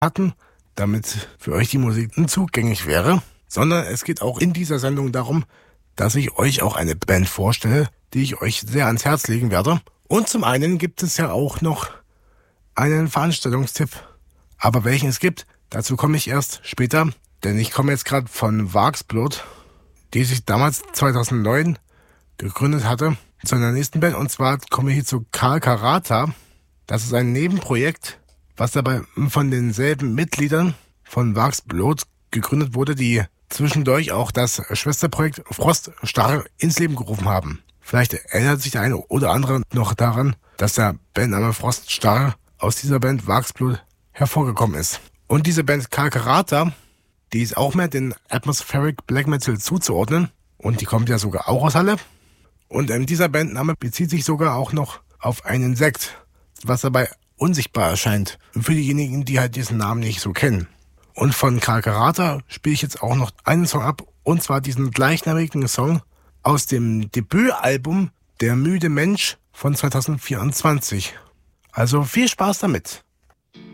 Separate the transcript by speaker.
Speaker 1: hatten, damit für euch die Musik zugänglich wäre, sondern es geht auch in dieser Sendung darum, dass ich euch auch eine Band vorstelle, die ich euch sehr ans Herz legen werde. Und zum einen gibt es ja auch noch einen Veranstaltungstipp. Aber welchen es gibt, dazu komme ich erst später, denn ich komme jetzt gerade von Wagsblut, die sich damals 2009 gegründet hatte, zu einer nächsten Band. Und zwar komme ich hier zu Karl Karata. Das ist ein Nebenprojekt, was dabei von denselben Mitgliedern von Wagsblut gegründet wurde, die zwischendurch auch das Schwesterprojekt Froststarre ins Leben gerufen haben. Vielleicht erinnert sich der eine oder andere noch daran, dass der Bandname Froststarre aus dieser Band Wagsblut hervorgekommen ist. Und diese Band Karl Karata, die ist auch mehr den Atmospheric Black Metal zuzuordnen. Und die kommt ja sogar auch aus Halle. Und dieser Bandname bezieht sich sogar auch noch auf ein Insekt, was dabei unsichtbar erscheint. Für diejenigen, die halt diesen Namen nicht so kennen. Und von Karl Karata spiele ich jetzt auch noch einen Song ab. Und zwar diesen gleichnamigen Song aus dem Debütalbum Der müde Mensch von 2024. Also viel Spaß damit.